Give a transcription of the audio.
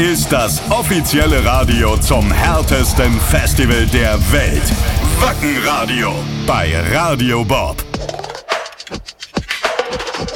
ist das offizielle Radio zum härtesten Festival der Welt. Wacken Radio bei Radio Bob.